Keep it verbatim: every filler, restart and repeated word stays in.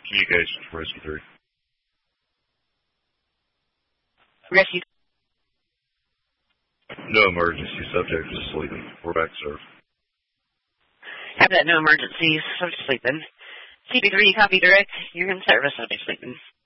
Communications for Rescue three. Rescue. No emergency. Subject is sleeping. We're back, sir. Have that no emergencies. Subject sleeping. C P three, copy direct. You're in service. Subject sleeping.